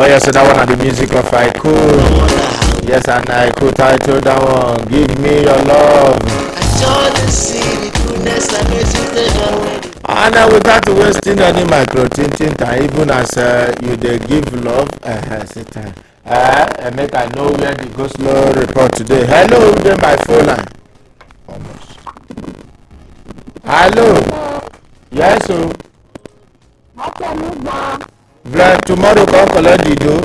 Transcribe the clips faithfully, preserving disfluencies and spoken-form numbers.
Oh yes, so that one had the music of I Could. Yes, and I Could title that one, Give Me Your Love. I saw the sea, the goodness and mercy take away. And uh, without wasting any micro tinting time, even as uh, you they give love, uh, sit time. Uh, and make I know where the go slow report today. Hello, then my phone line. Almost. Hello. Yes, sir. Vlad, tomorrow come collect the dough.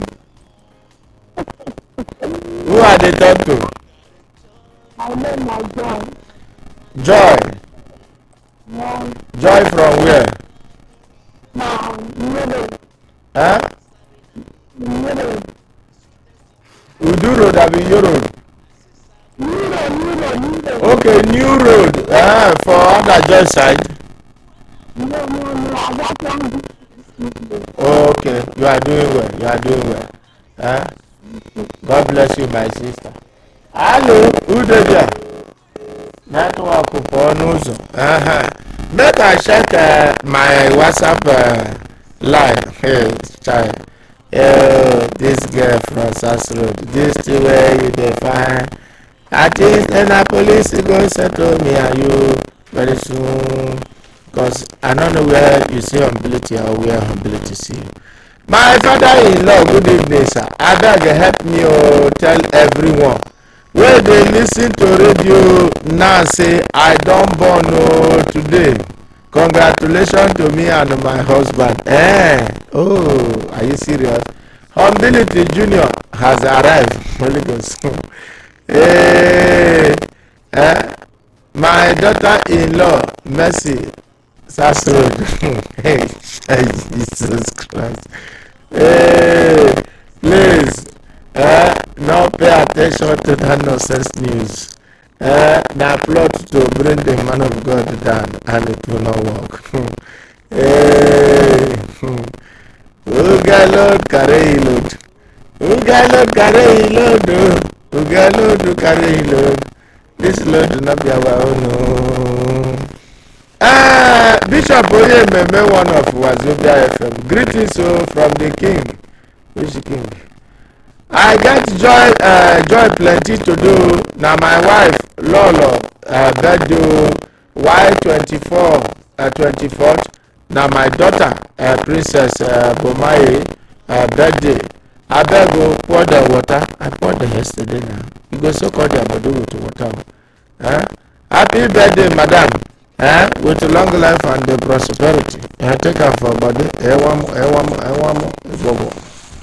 Who are they talk to? My name is Joy. Joy. Yeah. Joy from where? Now, Euro. Huh? Euro. Udu Road, I mean, your road. Euro, Euro, Euro. Okay, new road. Ah, for other Joy side. No, no, no. I got one. Okay, you are doing well. You are doing well. Huh? God bless you, my sister. Hello, who did that? Network for news. Uh-huh. Make I check uh, my WhatsApp uh, line. Hey, child. Uh, this girl from Sass Road. This the way you define. I think then the police go settle me and you very soon. Because I don't know where you see humility or where humility see you. My father-in-law, good evening, sir. I beg help me or tell everyone. Where they listen to radio now say I don't born oh, today. Congratulations to me and my husband. Eh? Oh, are you serious? Humility Junior has arrived. Holy Ghost. Hey, eh? My daughter-in-law, Mercy, Sass Road. Hey, Jesus Christ. Hey, please. Uh, now pay attention to that nonsense news. Uh, now plot to bring the man of God down and it will not work. Hey, Uga Lord carry load. Uga Lord carry load. Uga Lord carry load. This load will not be our own. No. Ah, Bishop Oye Meme, one of Wazobia F M. Greetings oh, from the king. Which king? I get joy, uh, joy plenty to do. Now my wife Lolo uh, birthday Y twenty-four, uh, twenty-fourth. Now my daughter uh, Princess uh, Bomaye uh, birthday. I beg go pour the water. I poured them yesterday now. You go so call their body with water. Huh? Happy birthday, madam. Huh? With long life and the prosperity. Uh, take her for body. Ewamo, ewamo, ewamo, ewamo.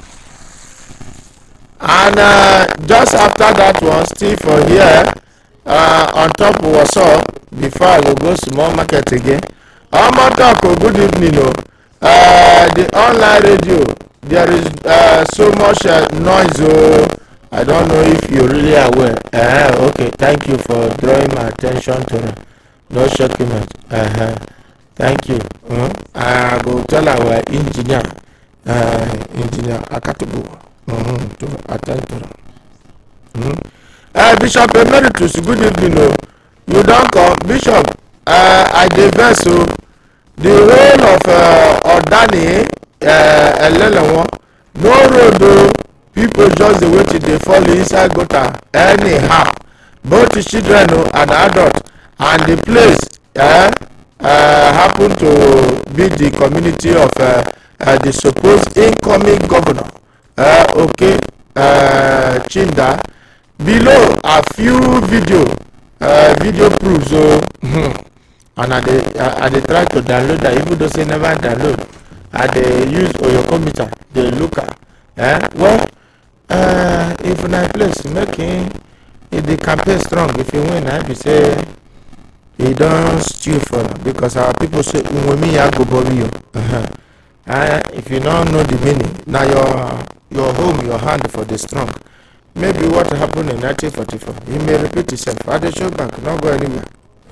And uh, just after that one, still for here, uh, on top of what's up, before I will go small market again. I'm on talk, good evening. Oh. Uh, the online radio, there is uh, so much uh, noise. Oh. I don't know if you're really aware. Uh, okay, thank you for drawing my attention to it. No document. Uh-huh. Thank you. Uh-huh. I go tell our engineer, uh, engineer Akatubu. Mm-hmm. To attend to them. Mm-hmm. Uh, Bishop Emeritus, good evening. Oh. You don't come, Bishop. Uh, I diverse so the whole of uh, Odani, uh, Elelewo, no road. Oh, people just the way they fall inside gutter anyhow. Both children oh, and adults, and the place uh, uh, happen to be the community of uh, uh, the supposed incoming governor. Uh, okay, uh, Chinda. Below a few video, uh, video proofs. So, and I they, I they try to download that, even though they never download. And they use Oyo computer, they look at. Eh? Well, uh, if in a place making if the campaign strong, if you win, I be say he don't steal for them because our people say Umwemi ya go bori you. Uh, if you don't know the meaning, now your your home, your hand for the strong. Maybe what happened in nineteen forty-four, he may repeat itself. At the show back, not go anywhere.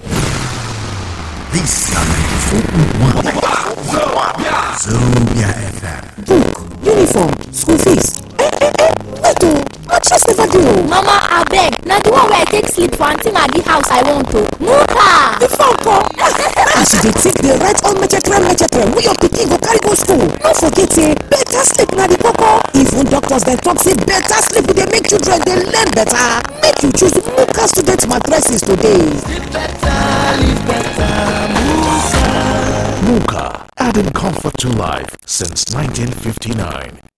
This is Zobia F M. Book, uniform, school fees. Eh, eh, eh, wait oh, mattress never do. Mama, I beg. Now the one where I take sleep for auntie at the house I want to. Muka! The phone call. As they take the right on mechetrem mechetrem, we your picking go carry go school. Don't forget it, better sleep na the coco. If doctors dem talk say better sleep dey make children dey learn better. Make you choose Muka student mattresses today. Muka, adding comfort to life since nineteen fifty-nine.